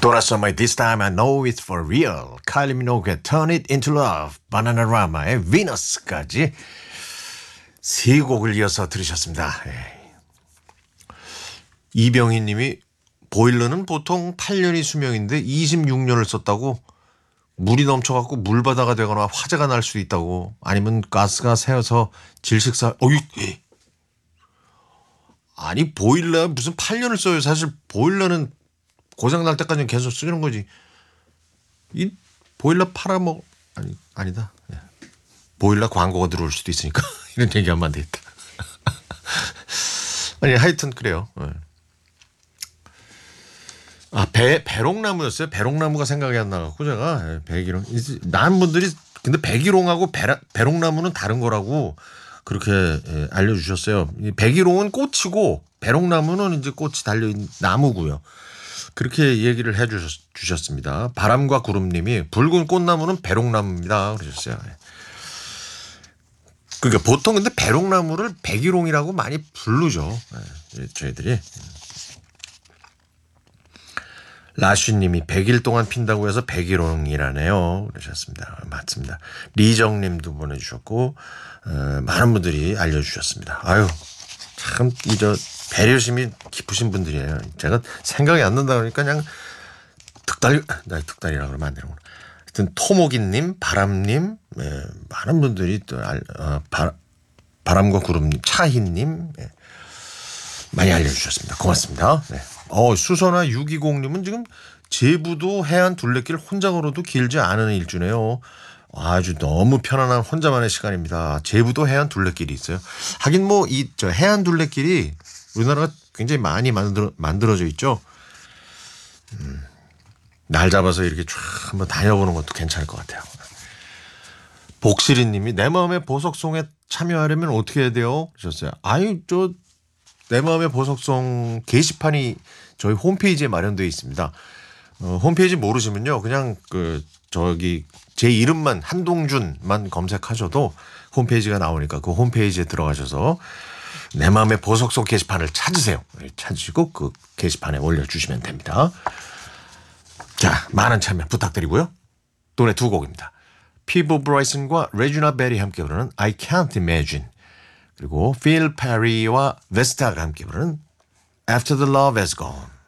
돌아서면 This time I know it's for real. 카일리 미노그의 Turn it into love. 바나나라마의 Venus까지 세 곡을 이어서 들으셨습니다. 이병희 님이 보일러는 보통 8년이 수명인데 26년을 썼다고 물이 넘쳐갖고 물바다가 되거나 화재가 날 수도 있다고 아니면 가스가 새어서 질식사 아니 보일러 무슨 8년을 써요. 사실 보일러는 고장날 때까지는 계속 쓰는 거지. 이 보일러 팔아먹 아니다. 보일러 광고가 들어올 수도 있으니까 이런 얘기하면 안 되겠다. 아니 하여튼 그래요. 아 배롱나무였어요. 배롱나무가 생각이 안 나갖고 제가 배기롱 많은 분들이 근데 배기롱하고 배롱나무는 다른 거라고 그렇게 알려주셨어요. 배기롱은 꽃이고 배롱나무는 이제 꽃이 달려있는 나무고요. 그렇게 얘기를 해 주셨습니다. 바람과 구름님이 붉은 꽃나무는 배롱나무입니다. 그러셨어요. 그러니까 보통 근데 배롱나무를 배기롱이라고 많이 부르죠. 저희들이. 라쉬님이 100일 동안 핀다고 해서 배기롱이라네요. 그러셨습니다. 맞습니다. 리정님도 보내주셨고 많은 분들이 알려주셨습니다. 아유 참 배려심이 깊으신 분들이에요. 제가 생각이 안 난다 그러니까 그냥 득달이라고 그러면 안 되는구나. 하여튼 토목이님, 바람님, 많은 분들이 또 바람과 구름님, 차희님 많이 알려주셨습니다. 고맙습니다. 네. 수선아 620님은 지금 제부도 해안 둘레길 혼자 걸어도 길지 않은 일주네요. 아주 너무 편안한 혼자만의 시간입니다. 제부도 해안 둘레길이 있어요. 하긴 뭐 저 해안 둘레길이 우리나라가 굉장히 많이 만들어져 있죠. 날 잡아서 이렇게 쫙 한번 다녀보는 것도 괜찮을 것 같아요. 복실이 님이 내 마음의 보석송에 참여하려면 어떻게 해야 돼요? 그러셨어요. 내 마음의 보석송 게시판이 저희 홈페이지에 마련되어 있습니다. 홈페이지 모르시면요. 그냥 제 이름만 한동준만 검색하셔도 홈페이지가 나오니까 그 홈페이지에 들어가셔서 내 마음의 보석송 게시판을 찾으세요. 찾으시고 그 게시판에 올려주시면 됩니다. 자, 많은 참여 부탁드리고요. 노래 두 곡입니다. 피보 브라이슨과 레지나 베리 함께 부르는 I Can't Imagine 그리고 필 페리와 베스타가 함께 부르는 After the Love Has Gone.